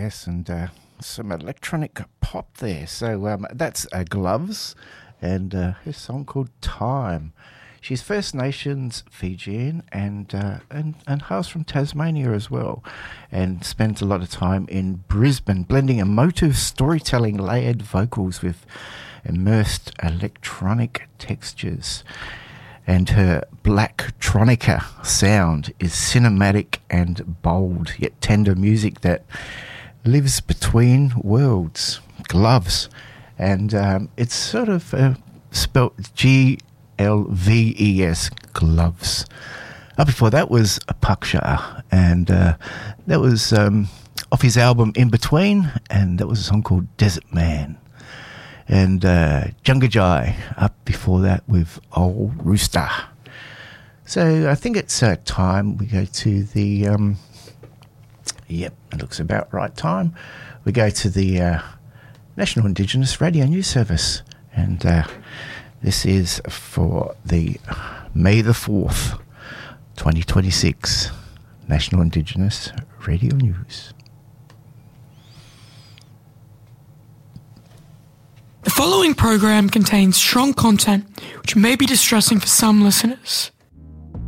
Yes, and some electronic pop there. So that's Gloves, and her song called Time. She's First Nations Fijian and hails from Tasmania as well, and spends a lot of time in Brisbane, blending emotive storytelling, layered vocals with immersed electronic textures. And her blacktronica sound is cinematic and bold, yet tender music that lives between worlds. Gloves. And it's sort of spelt Glves, Gloves. Up before that was Paksha, and that was off his album In Between, and that was a song called Desert Man. And Jungajai up before that with Old Rooster. So I think it's time we go to the, it looks about right time. We go to the National Indigenous Radio News Service. And this is for the May the 4th, 2026 National Indigenous Radio News. The following program contains strong content which may be distressing for some listeners.